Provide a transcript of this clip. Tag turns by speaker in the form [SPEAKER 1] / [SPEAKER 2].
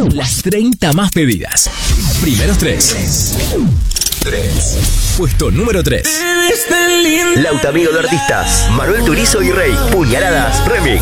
[SPEAKER 1] Las 30 más pedidas. Primeros 3. Puesto número 3.
[SPEAKER 2] Lautamigo de artistas, Manuel Turizo y Rey, Puñaladas, Remix.